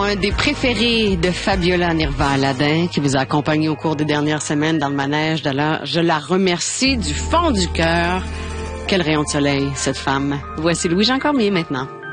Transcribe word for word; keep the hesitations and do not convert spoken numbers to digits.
un des préférés de Fabiola Nirva-Aladin qui vous a accompagné au cours des dernières semaines dans le manège. D'ailleurs, je la remercie du fond du cœur. Quel rayon de soleil, cette femme. Voici Louis-Jean Cormier maintenant.